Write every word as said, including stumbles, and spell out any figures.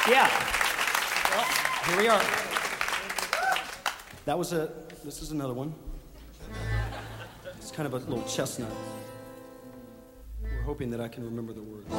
Yeah. Well, here we are. That was a, this is another one. It's kind of a little chestnut. We're hoping that I can remember the words.